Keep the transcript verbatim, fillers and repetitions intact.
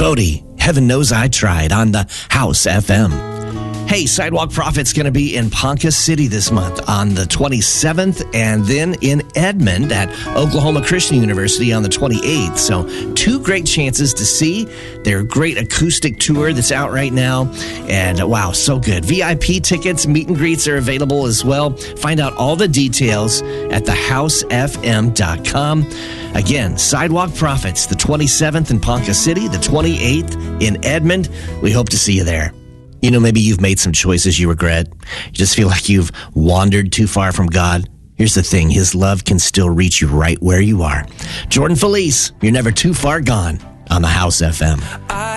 Bodie, Heaven Knows I Tried on the House F M. Hey, Sidewalk Prophet's going to be in Ponca City this month on the twenty-seventh, and then in Edmond at Oklahoma Christian University on the twenty-eighth. So two great chances to see their great acoustic tour that's out right now. And wow, so good. V I P tickets, meet and greets are available as well. Find out all the details at the house f m dot com. Again, Sidewalk Prophets, the twenty-seventh in Ponca City, the twenty-eighth in Edmond. We hope to see you there. You know, maybe you've made some choices you regret. You just feel like you've wandered too far from God. Here's the thing. His love can still reach you right where you are. Jordan Felice, you're never too far gone on the House F M.